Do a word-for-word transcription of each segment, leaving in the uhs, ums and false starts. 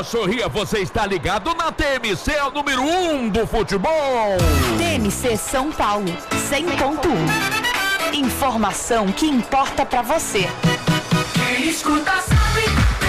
sorria, você está ligado na T M C, é o número um do futebol. T M C São Paulo, cem ponto um. Informação que importa pra você. Quem escuta sabe.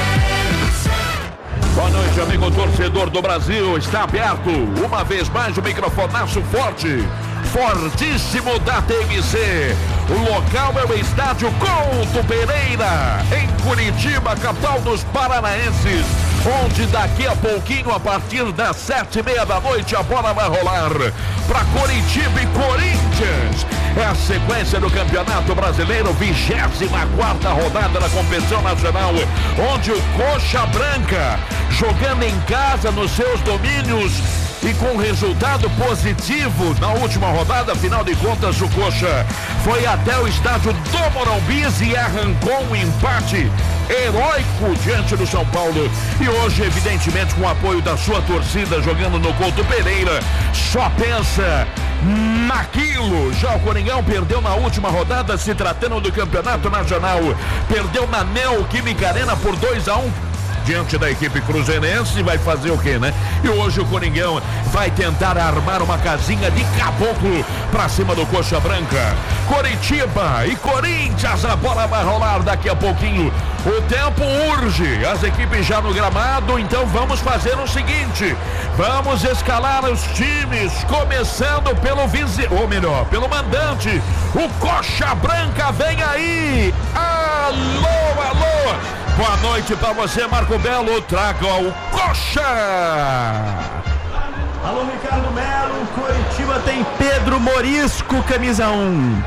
Boa noite, amigo torcedor do Brasil. Está aberto, uma vez mais, o microfonaço forte, fortíssimo da T M C. O local é o estádio Couto Pereira, em Curitiba, capital dos paranaenses, onde daqui a pouquinho, a partir das sete e meia da noite, a bola vai rolar para Curitiba e Corinthians. É a sequência do Campeonato Brasileiro, vigésima quarta rodada da competição nacional, onde o Coxa Branca, jogando em casa nos seus domínios e com resultado positivo na última rodada, afinal de contas o Coxa foi até o estádio do Morumbi e arrancou um empate heróico diante do São Paulo, e hoje evidentemente com o apoio da sua torcida jogando no Couto Pereira, só pensa naquilo. Já o Coringão perdeu na última rodada, se tratando do Campeonato Nacional, perdeu na Neoquímica Arena por dois a um diante da equipe cruzeirense. Vai fazer o que, né? E hoje o Coringão vai tentar armar uma casinha de caboclo pra cima do Coxa Branca. Coritiba e Corinthians, a bola vai rolar daqui a pouquinho. O tempo urge, as equipes já no gramado, então vamos fazer o seguinte: vamos escalar os times, começando pelo vice, ou melhor, pelo mandante, o Coxa Branca. Vem aí! Alô, alô! Boa noite pra você, Marco Belo. Traga o Coxa! Alô, Ricardo Melo. Curitiba tem Pedro Morisco, camisa um.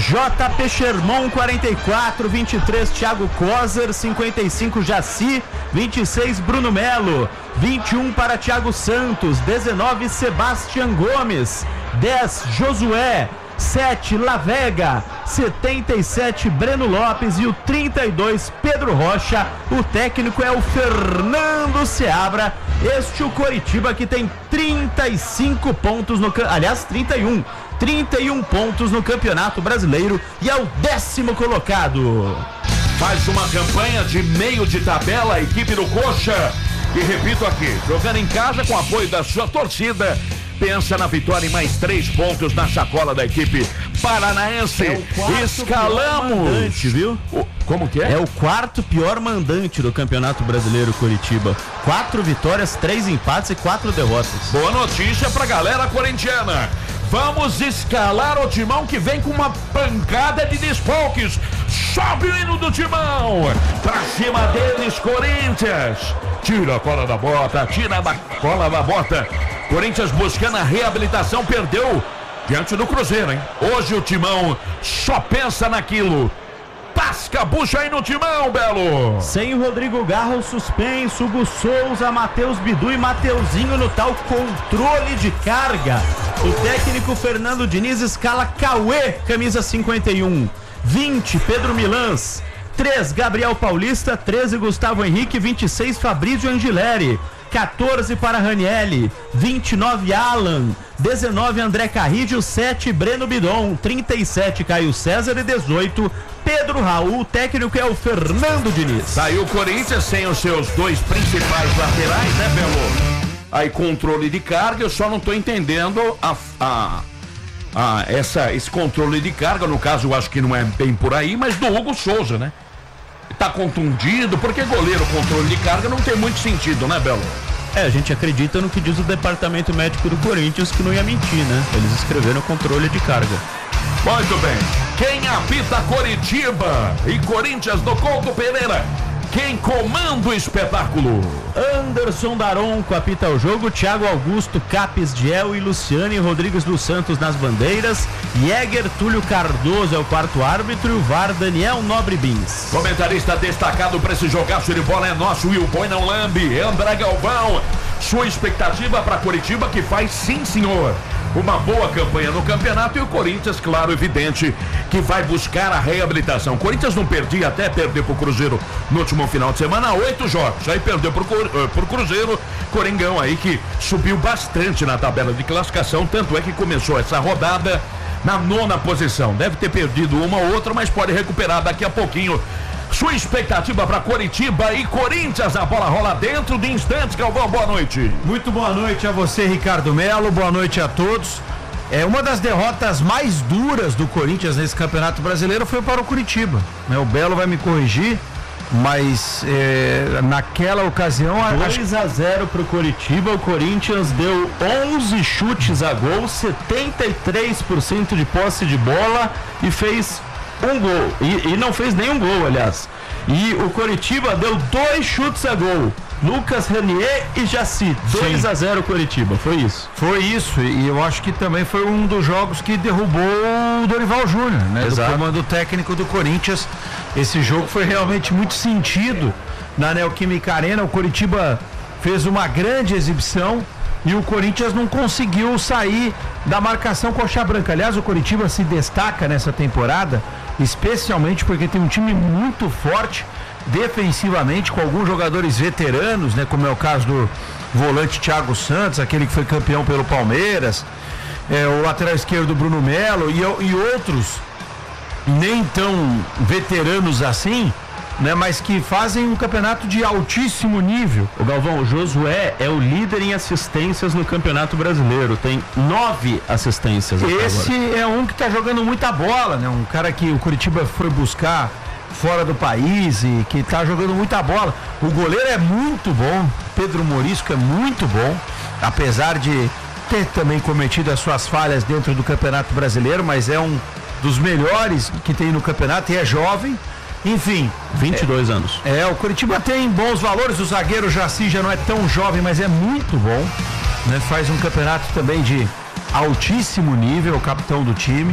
J P Sherman, quarenta e quatro, vinte e três, Thiago Kozer, cinquenta e cinco, Jaci, vinte e seis, Bruno Melo, vinte e um para Thiago Santos, dezenove, Sebastião Gomes, dez, Josué, sete, Lavega, setenta e sete, Breno Lopes e o trinta e dois, Pedro Rocha. O técnico é o Fernando Seabra. Este o Coritiba, que tem trinta e cinco pontos no, aliás, trinta e um, trinta e um pontos no Campeonato Brasileiro e é o décimo colocado. Faz uma campanha de meio de tabela a equipe do Coxa, e repito aqui, jogando em casa com apoio da sua torcida, pensa na vitória e mais três pontos na sacola da equipe paranaense. É Escalamos, mandante, viu? O, como que é? É o quarto pior mandante do Campeonato Brasileiro, Coritiba. Quatro vitórias, três empates e quatro derrotas. Boa notícia pra galera corintiana. Vamos escalar o Timão, que vem com uma pancada de desfalques. Sobe o hino do Timão. Pra cima deles, Corinthians. Tira a cola da bota, tira a cola da bota. Corinthians buscando a reabilitação, perdeu diante do Cruzeiro, hein? Hoje o Timão só pensa naquilo. Tasca, bucha aí no Timão, Belo. Sem o Rodrigo Garro, suspenso, Hugo Souza, Matheus Bidu e Mateuzinho no tal controle de carga. O técnico Fernando Diniz escala Cauê, camisa cinquenta e um, vinte, Pedro Milans, três, Gabriel Paulista, treze, Gustavo Henrique, vinte e seis, Fabrício Angileri, quatorze para Ranielli, vinte e nove, Alan, dezenove, André Carrillo, sete, Breno Bidon, trinta e sete, Caio César e dezoito, Pedro Raul. O técnico é o Fernando Diniz. Saiu o Corinthians sem os seus dois principais laterais, né, Belo? Aí controle de carga, eu só não tô entendendo a, a, a, essa, esse controle de carga, no caso eu acho que não é bem por aí, mas do Hugo Souza, né? Tá contundido, porque goleiro controle de carga não tem muito sentido, né, Belo? É, a gente acredita no que diz o departamento médico do Corinthians, que não ia mentir, né? Eles escreveram controle de carga. Muito bem. Quem apita Coritiba e Corinthians no Couto Pereira? Quem comanda o espetáculo? Anderson Daronco apita o jogo, Thiago Augusto, Capes Diel e Luciane Rodrigues dos Santos nas bandeiras, Jäger Túlio Cardoso é o quarto árbitro e o V A R Daniel Nobre Bins. Comentarista destacado para esse jogaço de bola é nosso Will Boy não lambe, André Galvão. Sua expectativa para Coritiba, que faz, sim senhor, uma boa campanha no campeonato, e o Corinthians, claro, evidente, que vai buscar a reabilitação. O Corinthians não perdia até perder pro Cruzeiro no último final de semana, oito jogos, aí perdeu pro, pro Cruzeiro. Coringão aí que subiu bastante na tabela de classificação, tanto é que começou essa rodada na nona posição. Deve ter perdido uma ou outra, mas pode recuperar daqui a pouquinho Sua expectativa para Coritiba e Corinthians, a bola rola dentro de instantes. Galvão, boa noite. Muito boa noite a você, Ricardo Melo, boa noite a todos. É, uma das derrotas mais duras do Corinthians nesse Campeonato Brasileiro foi para o Coritiba, né? O Belo vai me corrigir, mas é, naquela ocasião dois a zero para o Coritiba. O Corinthians deu onze chutes a gol, setenta e três por cento de posse de bola e fez um gol, e, e não fez nenhum gol, aliás. E o Coritiba deu dois chutes a gol, Lucas Ranier e Jaci. dois a zero Coritiba, foi isso. Foi isso, e eu acho que também foi um dos jogos que derrubou o Dorival Júnior, né? Exato. Do comando técnico do Corinthians. Esse jogo foi realmente muito sentido na Neoquímica Arena. O Coritiba fez uma grande exibição e o Corinthians não conseguiu sair da marcação coxa branca. Aliás, o Coritiba se destaca nessa temporada, especialmente porque tem um time muito forte defensivamente, com alguns jogadores veteranos, né, como é o caso do volante Thiago Santos, aquele que foi campeão pelo Palmeiras, é, o lateral esquerdo Bruno Melo e, e outros nem tão veteranos assim, né, mas que fazem um campeonato de altíssimo nível. O Galvão, o Josué é o líder em assistências no Campeonato Brasileiro, tem nove assistências até Esse agora. É um que está jogando muita bola, né, um cara que o Coritiba foi buscar fora do país e que está jogando muita bola. O goleiro é muito bom, Pedro Morisco é muito bom, apesar de ter também cometido as suas falhas dentro do Campeonato Brasileiro, mas é um dos melhores que tem no campeonato e é jovem. Enfim, vinte e dois é, anos. É, o Coritiba tem bons valores, o zagueiro Jaci já não é tão jovem, mas é muito bom, né? Faz um campeonato também de altíssimo nível, o capitão do time.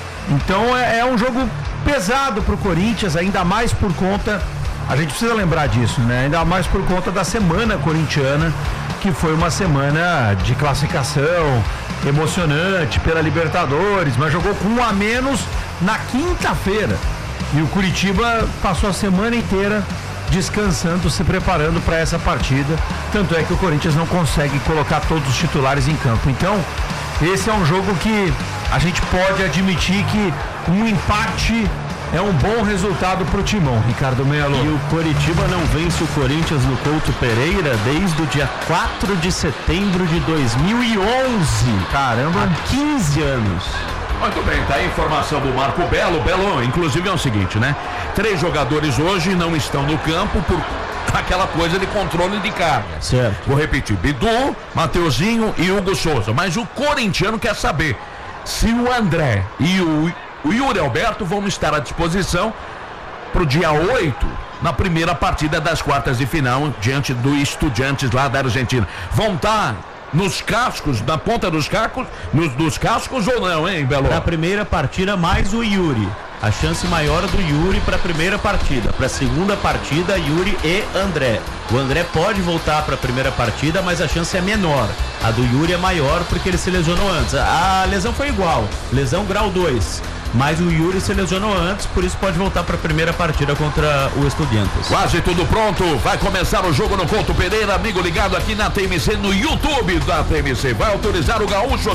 Então é, é um jogo pesado pro Corinthians, ainda mais por conta, a gente precisa lembrar disso, né? Ainda mais por conta da semana corintiana, que foi uma semana de classificação emocionante pela Libertadores, mas jogou com um a menos na quinta-feira. E o Coritiba passou a semana inteira descansando, se preparando para essa partida. Tanto é que o Corinthians não consegue colocar todos os titulares em campo. Então, esse é um jogo que a gente pode admitir que um empate é um bom resultado para o Timão, Ricardo Melo. E o Coritiba não vence o Corinthians no Couto Pereira desde o dia quatro de setembro de dois mil e onze. Caramba! Há quinze anos. Muito bem, tá a informação do Marco Belo. Belo, inclusive é o seguinte, né? Três jogadores hoje não estão no campo por aquela coisa de controle de carga. Certo. Vou repetir, Bidu, Mateuzinho e Hugo Souza. Mas o corintiano quer saber se o André e o, o Yuri Alberto vão estar à disposição pro dia oito, na primeira partida das quartas de final, diante do Estudiantes lá da Argentina. Vão estar nos cascos, na ponta dos cascos, nos, dos cascos ou não, hein, Belo? Na primeira partida, mais o Yuri. A chance maior do Yuri para a primeira partida. Para a segunda partida, Yuri e André. O André pode voltar para a primeira partida, mas a chance é menor. A do Yuri é maior porque ele se lesionou antes. A lesão foi igual, lesão grau dois. Mas o Yuri se lesionou antes, por isso pode voltar para a primeira partida contra o Estudiantes. Quase tudo pronto, vai começar o jogo no Couto Pereira, amigo ligado aqui na T M C, no YouTube da T M C. Vai autorizar o gaúcho,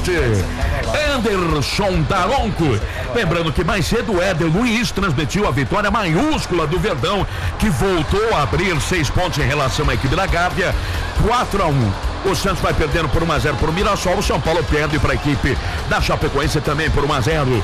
Anderson Daronco. Lembrando que mais cedo o Éder Luiz transmitiu a vitória maiúscula do Verdão, que voltou a abrir seis pontos em relação à equipe da Gávea, quatro a um. O Santos vai perdendo por um a zero para o Mirassol. O São Paulo perde para a equipe da Chapecoense também por um a zero.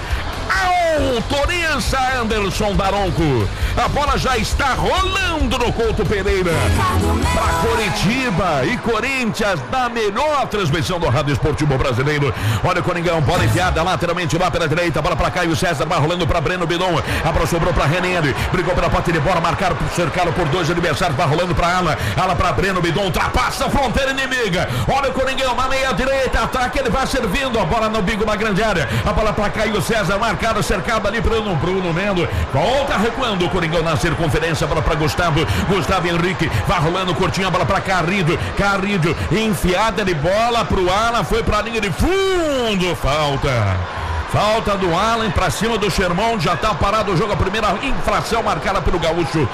Autoriza Anderson Daronco. A bola já está rolando no Couto Pereira. Para Coritiba e Corinthians, na melhor transmissão do Rádio Esportivo Brasileiro. Olha o Coringão, bola enfiada lateralmente lá pela direita. Bola para Caio César, vai rolando para Breno Bidon. A bola sobrou para Renieri. Brigou pela parte de bola, marcado, cercado por dois adversários. Vai rolando para Ala. Ala para Breno Bidon, ultrapassa a fronteira inimiga. Olha o Coringão na meia direita, ataque, ele vai servindo. A bola no bico na grande área. A bola para Caio César, marcado, cercado ali Bruno, Bruno Mendo. Volta recuando o Coringão na circunferência. Bola para Gustavo, Gustavo Henrique. Vai rolando curtinho, a bola para Carrido. Carrido, enfiada de bola pro Alan, foi pra linha de fundo. Falta. Falta do Alan pra cima do Sherman. Já tá parado o jogo. A primeira infração marcada pelo gaúcho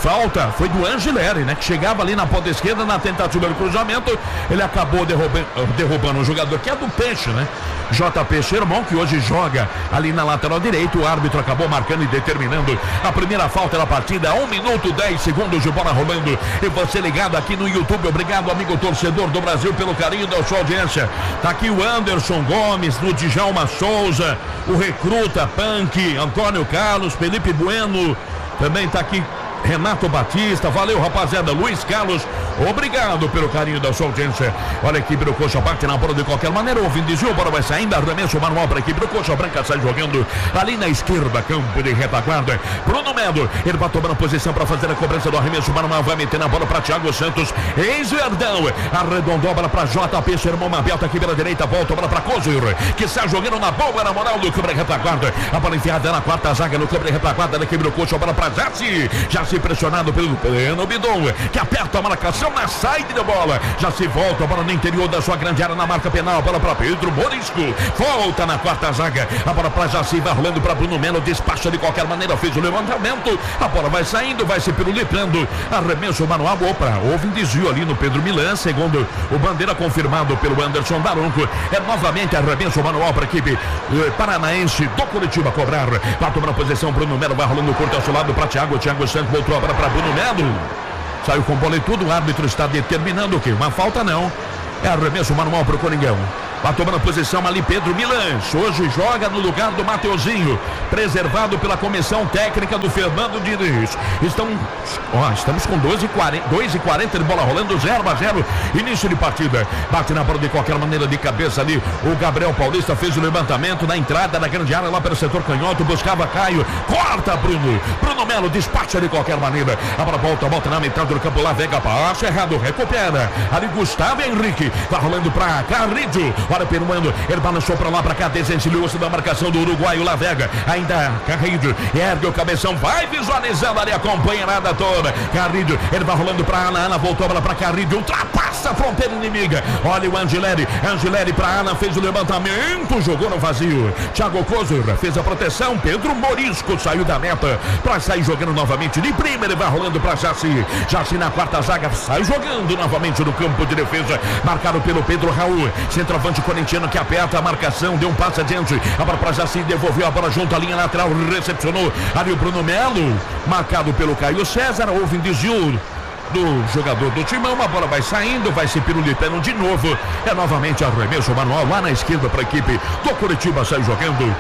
falta foi do Angileri, né? Que chegava ali na ponta esquerda na tentativa do cruzamento. Ele acabou derrubando, derrubando um jogador que é do Peixe, né? J P Xermão, que hoje joga ali na lateral direita. O árbitro acabou marcando e determinando a primeira falta da partida. um minuto, dez segundos de bola rolando. E você ligado aqui no YouTube. Obrigado, amigo torcedor do Brasil, pelo carinho da sua audiência. Tá aqui o Anderson Gomes, no Djalma Souza, o Recruta Punk, Antônio Carlos, Felipe Bueno. Também tá aqui Renato Batista, valeu rapaziada, Luiz Carlos, obrigado pelo carinho da sua audiência. Olha a equipe do Coxa bate na bola de qualquer maneira, ouvindo desvio, a bola vai saindo, arremesso manual para a equipe do Coxa Branca, sai jogando ali na esquerda, campo de retaguarda. Bruno Melo, ele vai tomando posição para fazer a cobrança do arremesso manual, vai meter na bola para Thiago Santos, ex-Verdão, arredondou a bola para J P Xermão, aberta aqui pela direita, volta a bola para Kozur, que sai jogando na boa, na moral do campo de retaguarda, a bola enfiada na quarta zaga no campo de retaguarda da equipe do Coxa, a bola para Jassi, Jassi pressionado pelo Pleno Bidon, que aperta a marcação na saída de bola, já se volta a bola no interior da sua grande área na marca penal, a bola para Pedro Morisco, volta na quarta zaga, a bola para Jaci, vai rolando para Bruno Melo, despacha de qualquer maneira, fez o levantamento, a bola vai saindo, vai se pirulitando, arremesso manual, opa, houve um desvio ali no Pedro Milan, segundo o bandeira confirmado pelo Anderson Daronco, é novamente arremesso manual para a equipe eh, paranaense do Curitiba cobrar, vai tomar a posição, Bruno Melo vai rolando curto ao seu lado para Thiago, Thiago Santos voltou a bola para Bruno Melo, saiu com bola e tudo, o árbitro está determinando o quê? Uma falta não, é arremesso manual para o Coringão. Vai tomando posição ali Pedro Milans, hoje joga no lugar do Mateuzinho, preservado pela comissão técnica do Fernando Diniz. Estamos, ó, estamos com dois e quarenta de bola rolando, zero a zero, início de partida. Bate na bola de qualquer maneira de cabeça ali, o Gabriel Paulista fez o levantamento na entrada da grande área lá pelo setor canhoto, buscava Caio, corta Bruno, Bruno Melo despacha de qualquer maneira, a bola volta, volta na metade do campo lá, Vega passa errado, recupera, ali Gustavo Henrique, vai rolando pra Carridio, olha Peruano, ele balançou pra lá, pra cá, desencilhou-se da marcação do uruguaio La Vega, ainda Carridio, ergue o cabeção, vai visualizando ali a companheirada toda, Carridio, ele vai rolando pra Ana, Ana voltou a bola pra Carridio, ultrapassa a fronteira inimiga, olha o Angileri, Angileri pra Ana, fez o levantamento, jogou no vazio, Thiago Kozur fez a proteção, Pedro Morisco saiu da meta, pra sair jogando novamente, de primeira ele vai rolando pra Jaci, Jaci na quarta zaga, sai jogando novamente no campo de defesa, marcado pelo Pedro Raul, centroavante corintiano que aperta a marcação, deu um passo adiante, a bola para Jaci, devolveu a bola junto à linha lateral, recepcionou ali o Bruno Melo, marcado pelo Caio César, houve um desvio do jogador do Timão, a bola vai saindo, vai se pirulitando de novo, é novamente arremesso manual lá na esquerda para a equipe do Curitiba, sai jogando.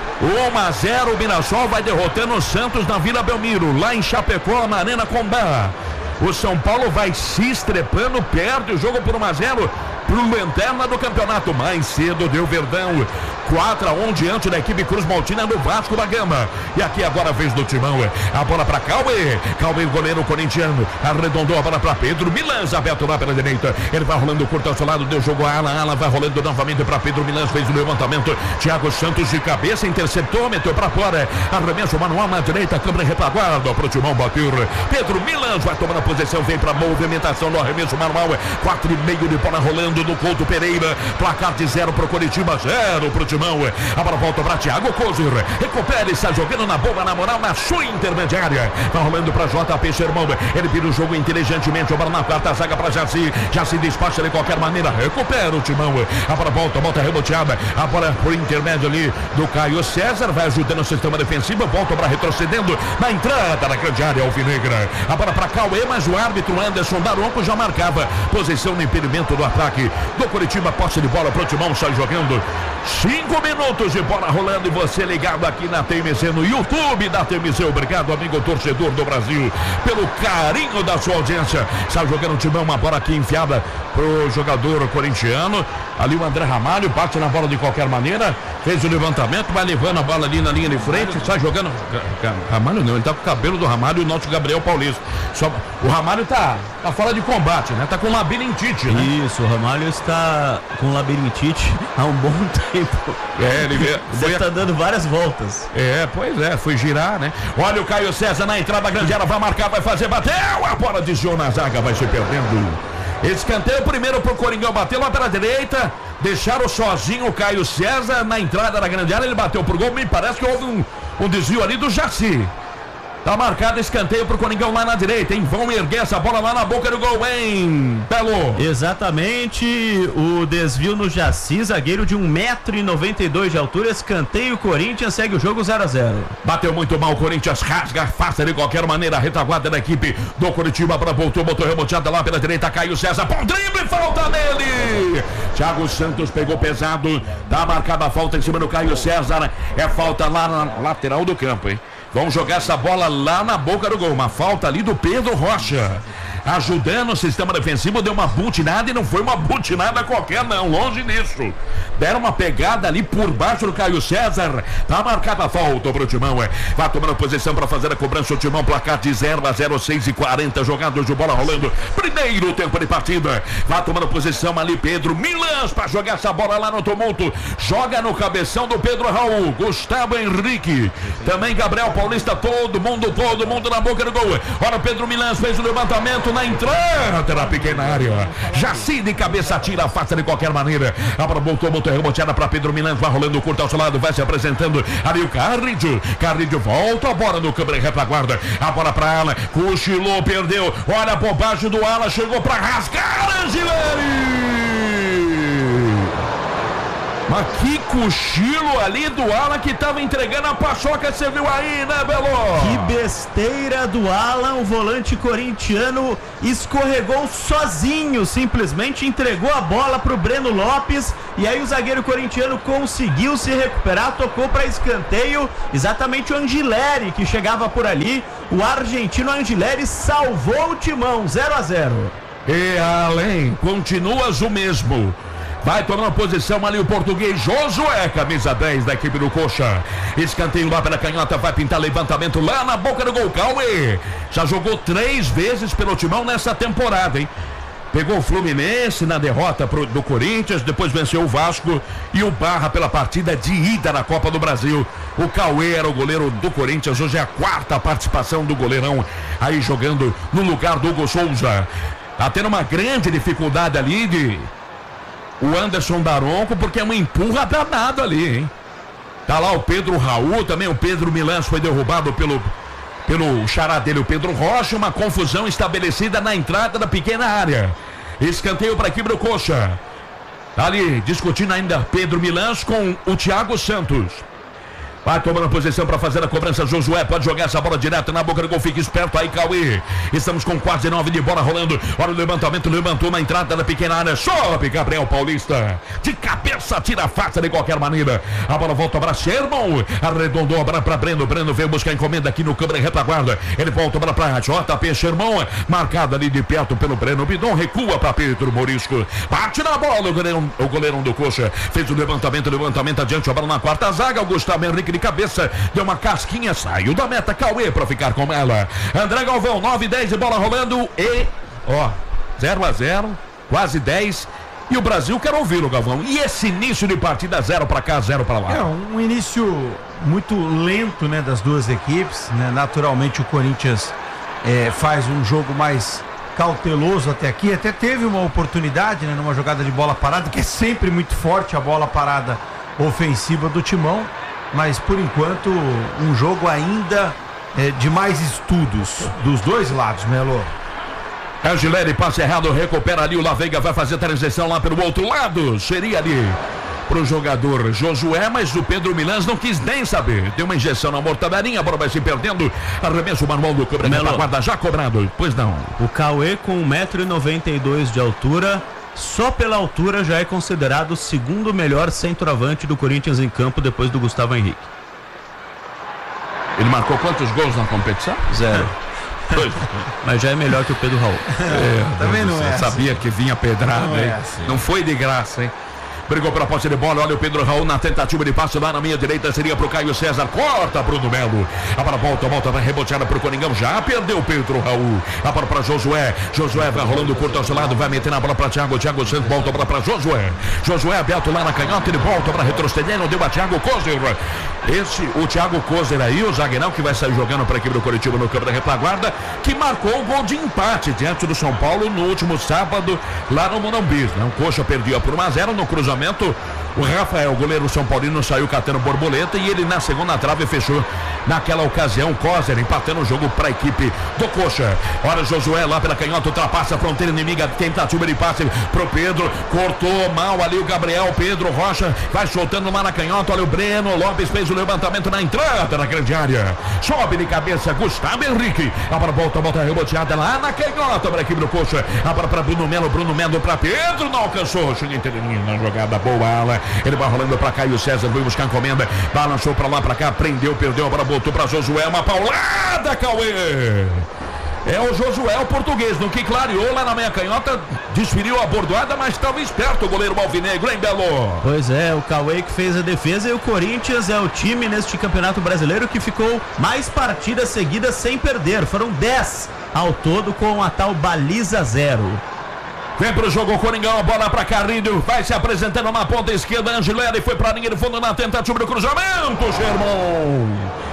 um a zero, o Mirassol vai derrotando o Santos na Vila Belmiro, lá em Chapecó, na Arena Combá. O São Paulo vai se estrepando, perde o jogo por um a zero pro lanterna do campeonato. Mais cedo deu Verdão, quatro a um diante da equipe Cruz Maltina do Vasco da Gama. E aqui agora a vez do Timão, a bola para Cauê, Cauê, goleiro corintiano, arredondou a bola para Pedro Milans, aberto lá pela direita, ele vai rolando curto ao seu lado, deu jogo a ala, ala vai rolando novamente para Pedro Milans, fez o levantamento, Thiago Santos de cabeça, interceptou, meteu para fora, arremesso manual na direita, câmera retaguarda pro Timão bater, Pedro Milans vai tomando a posição, vem para movimentação no arremesso manual, quatro e meio de bola rolando do Couto Pereira, placar de zero pro Curitiba, zero pro Timão, a bola volta para Thiago Kozur, recupera e está jogando na boa, na moral, na sua intermediária, tá rolando para J P Xermão, ele vira o jogo inteligentemente, a bola na quarta zaga para Jaci, já se despacha de qualquer maneira, recupera o Timão, a bola volta, volta reboteada, a bola por intermédio ali do Caio César, vai ajudando o sistema defensivo, volta para retrocedendo na entrada da grande área alvinegra, a bola para Cauê, mas o árbitro Anderson Daronco já marcava posição no impedimento do ataque do Curitiba, posse de bola pro Timão, sai jogando, cinco minutos de bola rolando e você ligado aqui na T M C, no YouTube da T M C, obrigado amigo torcedor do Brasil, pelo carinho da sua audiência, sai jogando o Timão, uma bola aqui enfiada pro jogador corintiano, ali o André Ramalho, bate na bola de qualquer maneira, fez o levantamento, vai levando a bola ali na linha de frente, sai jogando, Ramalho não, ele tá com o cabelo do Ramalho, o nosso Gabriel Paulista, só, o Ramalho tá, tá fora de combate, né, tá com labirintite, né? Isso, o Ramalho está com labirintite há um bom tempo. É, ele veio, foi estar tá dando várias voltas. É, pois é, foi girar, né? Olha o Caio César na entrada da grande área, vai marcar, vai fazer, bateu, a bola desviou na zaga, vai se perdendo. Escanteio primeiro pro Coringão, bateu lá pela direita, deixaram sozinho o Caio César na entrada da grande área, ele bateu pro gol, me parece que houve um, um desvio ali do Jaci. Tá marcado escanteio pro Coringão lá na direita, hein? Vão erguer essa bola lá na boca do gol, hein, Belo? Exatamente, o desvio no Jaci, zagueiro de um metro e noventa e dois de altura, escanteio, Corinthians segue o jogo zero a zero. Bateu muito mal o Corinthians, rasga, faça de qualquer maneira a retaguarda da equipe do Curitiba, para voltou, botou remoteada lá pela direita, Caio César, bom drible, falta nele! Thiago Santos pegou pesado, tá marcada a falta em cima do Caio César, é falta lá na lateral do campo, hein? Vão jogar essa bola lá na boca do gol. Uma falta ali do Pedro Rocha. Ajudando o sistema defensivo, deu uma butinada e não foi uma butinada qualquer, não. Longe disso. Deram uma pegada ali por baixo do Caio César. Tá marcada a falta pro Timão. É. Vai tomando posição para fazer a cobrança. O Timão, placar de zero a zero, seis e quarenta. Jogados de bola rolando. Primeiro tempo de partida. Vai tomando posição ali Pedro Milans para jogar essa bola lá no tumulto. Joga no cabeção do Pedro Raul. Gustavo Henrique. Também Gabriel Paulista. Todo mundo, todo mundo na boca do gol. Olha o Pedro Milans fez o levantamento na entrada da pequena área. Jaci de cabeça tira, faça de qualquer maneira. A bola voltou, voltou remoteada para Pedro Milans, vai rolando curto ao seu lado, vai se apresentando ali o Carridio. Carridio volta a bola no câmera retaguarda. A bola para Ala, cochilou, perdeu. Olha a bobagem do Ala, chegou para rasgar Angileri. Mas que cochilo ali do Alan que tava entregando a paçoca, você viu aí, né, Belo? Que besteira do Alan, o volante corintiano escorregou sozinho, simplesmente entregou a bola pro Breno Lopes e aí o zagueiro corintiano conseguiu se recuperar, tocou para escanteio, exatamente o Angileri que chegava por ali, o argentino Angileri salvou o Timão, zero a zero. E além, continuas o mesmo. Vai tomando posição ali o português Josué, camisa dez da equipe do Coxa. Escanteio lá pela canhota, vai pintar levantamento lá na boca do gol. Cauê já jogou três vezes pelo Timão nessa temporada, hein? Pegou o Fluminense na derrota pro, do Corinthians, depois venceu o Vasco e o Barra pela partida de ida na Copa do Brasil. O Cauê era o goleiro do Corinthians, hoje é a quarta participação do goleirão aí jogando no lugar do Hugo Souza. Tá tendo uma grande dificuldade ali de... o Anderson Daronco, porque é um empurra danado ali, hein? Tá lá o Pedro Raul, também o Pedro Milans foi derrubado pelo, pelo xará dele, o Pedro Rocha, uma confusão estabelecida na entrada da pequena área. Escanteio para a equipe do Coxa. Tá ali discutindo ainda Pedro Milans com o Thiago Santos. Vai tomando posição para fazer a cobrança. Josué pode jogar essa bola direto na boca do gol. Fica esperto aí, Cauê. Estamos com quase nove de bola rolando. Olha o levantamento, levantou na entrada da pequena área. Sobe Gabriel Paulista. De cabeça, tira a faca de qualquer maneira. A bola volta para Sherman. Arredondou a bola para Breno. Breno veio buscar encomenda aqui no câmera retaguarda. Ele volta para para J P Sherman. Marcado ali de perto pelo Breno. Bidon recua para Pedro Morisco. Bate na bola o goleirão, o goleirão do Coxa. Fez o levantamento, levantamento adiante. A bola na quarta zaga. O Gustavo Henrique de cabeça, deu uma casquinha, saiu da meta, Cauê para ficar com ela. André Galvão, nove e dez de bola rolando e, ó, zero a zero, quase dez. E o Brasil quer ouvi-lo, Galvão. E esse início de partida, zero para cá, zero para lá. É um início muito lento, né, das duas equipes, né? Naturalmente o Corinthians é, faz um jogo mais cauteloso até aqui, até teve uma oportunidade, né, numa jogada de bola parada, que é sempre muito forte a bola parada ofensiva do Timão. Mas por enquanto um jogo ainda é, de mais estudos dos dois lados, Melo. Angileri, passe errado, recupera ali o La Veiga, vai fazer transição lá pelo outro lado. Seria ali pro jogador Josué, mas o Pedro Milans não quis nem saber. Deu uma injeção na mortadelinha, a bola vai se perdendo. Arremesso manual do câmera, guarda já cobrado. Pois não. O Cauê com um metro e noventa e dois de altura. Só pela altura já é considerado o segundo melhor centroavante do Corinthians em campo depois do Gustavo Henrique. Ele marcou quantos gols na competição? Zero. Dois. Mas já é melhor que o Pedro Raul. É, também não é. Sabia assim que vinha pedrada, não, é assim. Não foi de graça, hein? Brigou pela posse de bola, olha o Pedro Raul na tentativa de passe lá na minha direita, seria pro Caio César, corta Bruno Melo, a bola volta, volta, vai reboteada pro Coringão, já perdeu o Pedro Raul, a bola pra Josué, Josué vai rolando curto ao seu lado, vai meter na bola pra Thiago, Thiago Santos volta a bola pra Josué, Josué aberto lá na canhota, ele volta pra retroceder, não deu a Thiago Kozer, Esse, o Thiago Kozer aí, o zagueirão que vai sair jogando para a equipe do Coritiba no campo da retaguarda, que marcou o gol de empate diante do São Paulo no último sábado, lá no Morumbi, né? O Coxa perdia por um a zero no cruzamento. O Rafael, o goleiro São Paulino, saiu catando borboleta e ele na segunda trave fechou naquela ocasião. Kozer empatando o jogo para a equipe do Coxa. Olha o Josué lá pela canhota, ultrapassa a fronteira inimiga, tentativa de passe pro Pedro, cortou mal ali o Gabriel. Pedro Rocha vai soltando lá na canhota. Olha o Breno Lopes, fez o levantamento na entrada da grande área, sobe de cabeça Gustavo Henrique, a bola volta, volta reboteada lá na canhota para a equipe do Coxa. A bola para Bruno Melo, Bruno Melo para Pedro, não alcançou, chega inteirinho na jogada, boa ala. Ele vai rolando para Caio César, foi buscar encomenda, balançou para lá, para cá, prendeu, perdeu, a bola voltou para Josué, uma paulada, Cauê. É o Josué, o português, no que clareou lá na meia canhota, desferiu a bordoada, mas estava esperto o goleiro alvinegro, hein, Belo? Pois é, o Cauê que fez a defesa, e o Corinthians é o time neste Campeonato Brasileiro que ficou mais partidas seguidas sem perder. Foram dez ao todo com a tal baliza zero. Vem pro jogo o Coringão, bola pra Carrilho, vai se apresentando na ponta esquerda, Angileri foi pra linha de fundo na tentativa do cruzamento, Germão.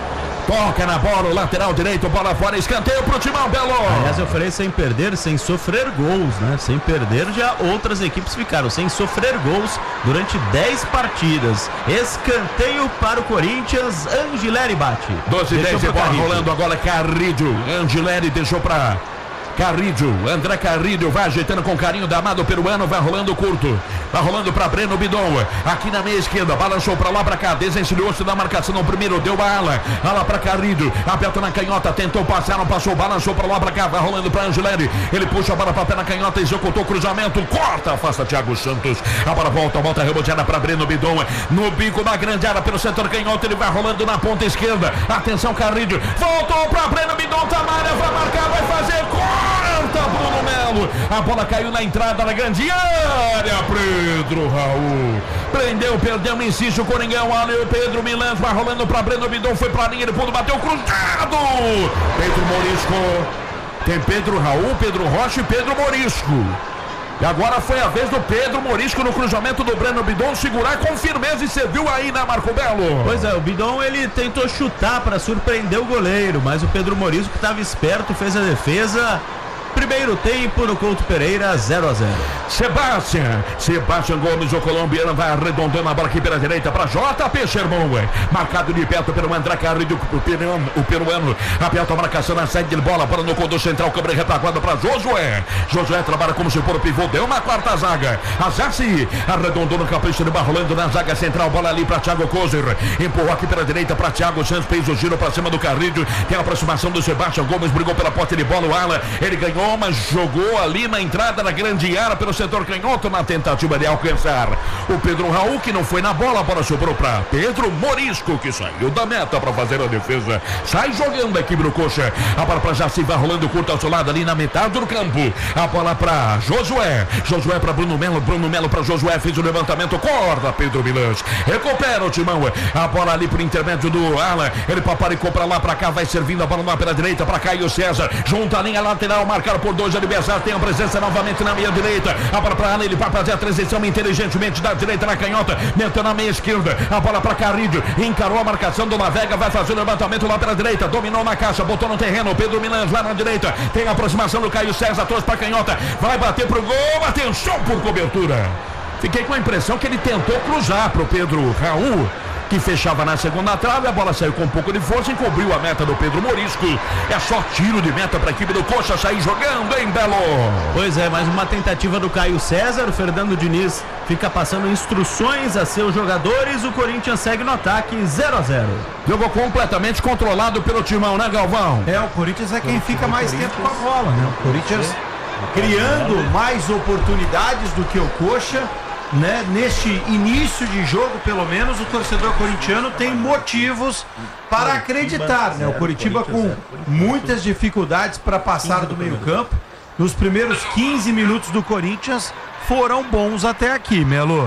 Toca na bola, o lateral direito, bola fora, escanteio pro Timão, Belo. Aliás, eu falei sem perder, sem sofrer gols, né? Sem perder, já outras equipes ficaram sem sofrer gols durante dez partidas. Escanteio para o Corinthians, Angileri bate. doze e dez e bola rolando agora, Carrilho. Angileri deixou pra Carrilho, André Carrilho vai ajeitando com carinho da amado peruano, vai rolando curto, vai rolando para Breno Bidon, aqui na meia esquerda, balançou para lá, para cá, desencilhou-se da marcação no primeiro, deu a ala, ala para Carrilho, aperta na canhota, tentou passar, não passou, balançou para lá, para cá, vai rolando para Angileri, ele puxa a bola para pé na canhota, executou o cruzamento, corta, afasta Thiago Santos, a bola volta, volta reboteada para Breno Bidon, no bico da grande área, pelo setor canhota, ele vai rolando na ponta esquerda, atenção Carrilho, voltou para Breno Bidon, Tamária vai marcar, vai fazer, corta Bruno Melo, a bola caiu na entrada da grande área, Pedro Raul, prendeu, perdeu, insiste o Coringão, olha o Pedro Milans, vai rolando para Breno Bidon, foi para a linha de fundo, bateu cruzado, Pedro Morisco, tem Pedro Raul, Pedro Rocha e Pedro Morisco. E agora foi a vez do Pedro Morisco no cruzamento do Breno Bidon segurar com firmeza e serviu aí, né, Marco Belo? Pois é, o Bidon ele tentou chutar para surpreender o goleiro, mas o Pedro Morisco, que estava esperto, fez a defesa. Primeiro tempo no Couto Pereira, zero a zero. Sebastião, Sebastião Gomes, o colombiano, vai arredondando a bola aqui pela direita para J P Sherman, marcado de perto pelo André Carrilho, o peruano, o peruano aperta a marcação na saída de bola, bola no condor central, câmera retaguarda para Josué. Josué trabalha como se for o pivô, deu uma quarta zaga. A Zassi arredondou no capricho de barro, rolando na zaga central, bola ali para Thiago Kozer, empurrou aqui pela direita para Thiago Santos, fez o giro para cima do Carrilho, tem a aproximação do Sebastião Gomes, brigou pela porta de bola, o ala, ele ganhou, mas jogou ali na entrada da grande área pelo setor canhoto na tentativa de alcançar o Pedro Raul, que não foi na bola, a bola sobrou para Pedro Morisco, que saiu da meta para fazer a defesa, sai jogando a equipe do Coxa, a bola para Jaci, vai rolando curto ao seu lado ali na metade do campo, a bola para Josué, Josué para Bruno Melo, Bruno Melo para Josué, fez o levantamento, corta Pedro Milans, recupera o Timão, a bola ali por intermédio do Alan, ele paparicou para lá, para cá, vai servindo a bola lá pela direita para Caio César, junta a linha lateral, marcado por dois adversários, tem a presença novamente na meia direita, a bola para Alan, ele vai fazer a transição inteligentemente da direita na canhota, meteu na meia esquerda, a bola para Carrilho, encarou a marcação do Navega, vai fazer o levantamento lá pela direita, dominou na caixa, botou no terreno, Pedro Milans lá na direita, tem a aproximação do Caio César, trouxe para a canhota, vai bater pro gol, atenção por cobertura. Fiquei com a impressão que ele tentou cruzar pro Pedro Raul, que fechava na segunda trave, a bola saiu com um pouco de força e encobriu a meta do Pedro Morisco. É só tiro de meta para a equipe do Coxa sair jogando, hein, Belo? Pois é, mais uma tentativa do Caio César, o Fernando Diniz fica passando instruções a seus jogadores, o Corinthians segue no ataque, zero a zero. Jogou completamente controlado pelo Timão, né, Galvão? É, o Corinthians é quem fica mais tempo com a bola, né? O Corinthians criando mais oportunidades do que o Coxa, né? Neste início de jogo, pelo menos, o torcedor corintiano tem motivos para acreditar, né? O Coritiba com muitas dificuldades para passar do meio-campo. Nos primeiros quinze minutos do Corinthians foram bons até aqui, Melo.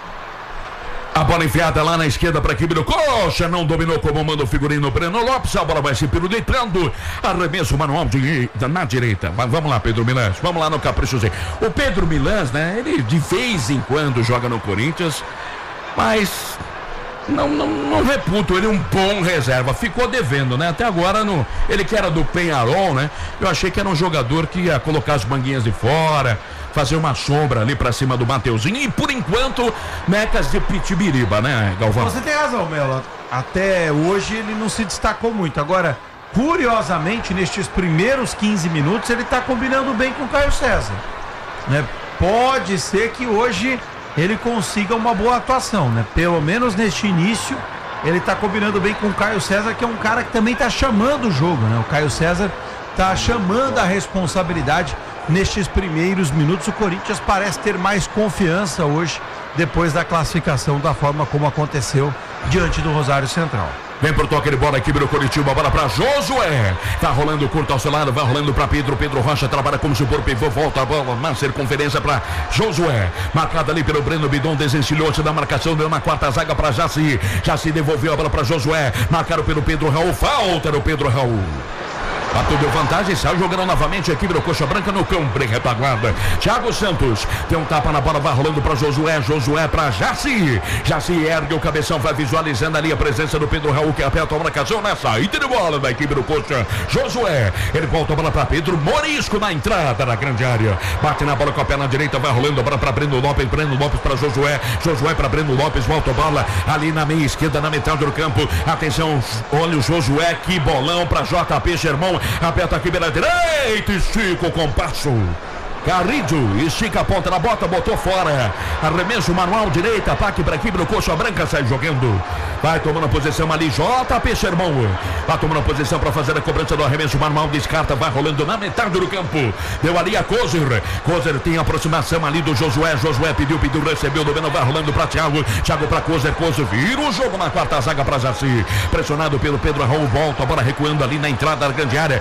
A bola enfiada lá na esquerda para a equipe do Coxa, não dominou como manda o figurino Breno Lopes, a bola vai se piruletando, arremesso manual de, na direita. Mas vamos lá, Pedro Milans, vamos lá no capricho Z. O Pedro Milans, né, ele de vez em quando joga no Corinthians, mas Não, não, não reputo ele um bom reserva, ficou devendo, né? Até agora, no, ele que era do Penharol, né? Eu achei que era um jogador que ia colocar as manguinhas de fora, fazer uma sombra ali pra cima do Mateuzinho e por enquanto, mecas de Pitibiriba, né, Galvão? Você tem razão, Melo. Até hoje ele não se destacou muito. Agora, curiosamente, nestes primeiros quinze minutos, ele tá combinando bem com o Caio César, né? Pode ser que hoje ele consiga uma boa atuação, né? Pelo menos neste início, ele tá combinando bem com o Caio César, que é um cara que também tá chamando o jogo, né? O Caio César tá chamando a responsabilidade nestes primeiros minutos. O Corinthians parece ter mais confiança hoje, depois da classificação, da forma como aconteceu diante do Rosário Central. Vem pro toque de bola, equipe do Coritiba, bola pra Josué, tá rolando curto ao seu lado, vai rolando pra Pedro, Pedro Rocha trabalha como se for pivô, volta a bola na circunferência pra Josué, marcado ali pelo Breno Bidon, desencilhou-se da marcação, deu na quarta zaga pra Jaci, Jaci devolveu a bola pra Josué, marcado pelo Pedro Raul, falta do Pedro Raul. Bateu, deu vantagem, saiu jogando novamente a equipe do Coxa Branca no campo, retaguarda. Thiago Santos tem um tapa na bola, vai rolando para Josué, Josué para Jaci. Jaci ergue o cabeção, vai visualizando ali a presença do Pedro Raul, que aperta a marcação na saída de bola da equipe do Coxa. Josué, ele volta a bola para Pedro Morisco na entrada da grande área. Bate na bola com a perna direita, vai rolando a bola para Breno Lopes, Breno Lopes para Josué, Josué para Breno Lopes, volta a bola ali na meia esquerda, na metade do campo. Atenção, olha o Josué, que bolão para J P Sherman. Aperta aqui pela direita, estica o compasso. Garrido, estica a ponta da bota, botou fora. Arremesso manual, direita, ataque para a equipe do Coxa Branca, sai jogando. Vai tomando a posição ali, J P Sherman. Vai tomando a posição para fazer a cobrança do arremesso manual, descarta, vai rolando na metade do campo. Deu ali a Kozer. Kozer tem aproximação ali do Josué. Josué pediu, pediu, recebeu, do Beno, vai rolando para Thiago. Thiago para Kozer, Kozer vira o jogo na quarta zaga para Jaci. Pressionado pelo Pedro Raul, volta a bola recuando ali na entrada da grande área.